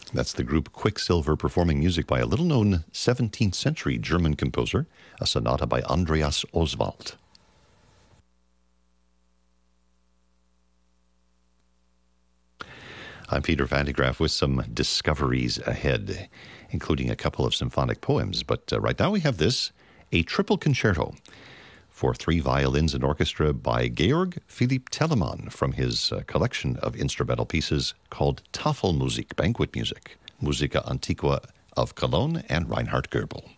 That's the group Quicksilver performing music by a little-known 17th century German composer, a sonata by Andreas Oswald. I'm Peter Van de Graaff with some discoveries ahead, including a couple of symphonic poems. But right now we have this, a triple concerto for 3 violins and orchestra by Georg Philipp Telemann from his collection of instrumental pieces called Tafelmusik, banquet music, Musica Antiqua of Cologne and Reinhard Goebel.